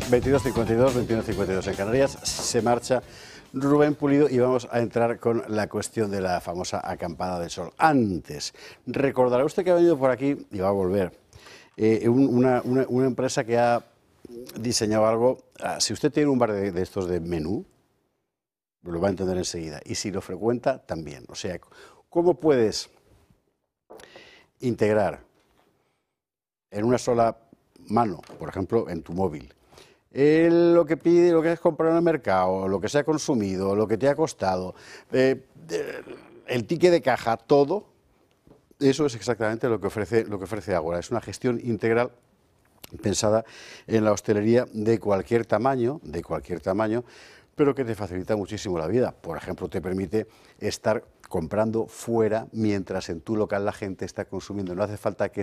22:52, 21:52 en Canarias, se marcha Rubén Pulido y vamos a entrar con la cuestión de la famosa acampada del sol. Antes, recordará usted que ha venido por aquí y va a volver, una empresa que ha diseñado algo. Si usted tiene un bar de estos de menú, lo va a entender enseguida, y si lo frecuenta, también. O sea, ¿cómo puedes integrar en una sola mano, por ejemplo, en tu móvil, lo que pide, lo que has comprado en el mercado, lo que se ha consumido, lo que te ha costado, el ticket de caja, todo? Eso es exactamente lo que ofrece Ágora. Es una gestión integral pensada en la hostelería de cualquier tamaño, pero que te facilita muchísimo la vida. Por ejemplo, te permite estar comprando fuera mientras en tu local la gente está consumiendo. No hace falta que